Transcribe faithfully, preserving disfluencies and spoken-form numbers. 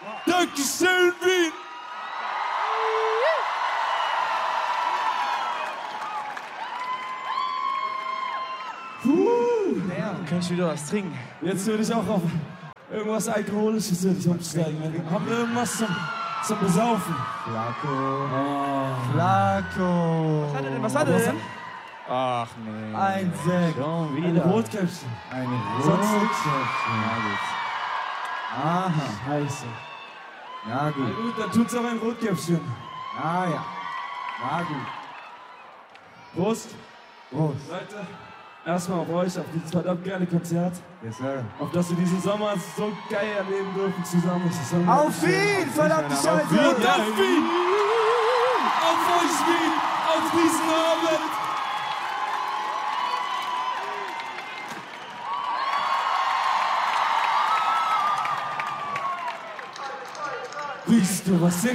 Dankeschön, Wien! Puh. Kannst du wieder was trinken? Jetzt würde ich auch auf irgendwas Alkoholisches würde ich umsteigen. Haben wir irgendwas zum, zum Besaufen? Flacco. Oh. Flacco. Was hat er denn? Was hat er denn? Ach nee. Ein Sekt. Schon Ein wieder. Rotkäppchen. Eine Sonst Rotkäppchen. Ja, gut. Aha. Scheiße. Ja, Na gut. gut, dann tut's auch ein Rotkäppchen. Ah ja. Na gut. Prost. Prost. Leute, erstmal auf euch, auf dieses verdammt geile Konzert. Yes, sir. Auf das wir diesen Sommer so geil erleben dürfen zusammen. Das ist Auf Wien, verdammte Scheiße! Auf Wien, auf Wien! Auf euch Wien! Auf diesen Abend! Riechst du was?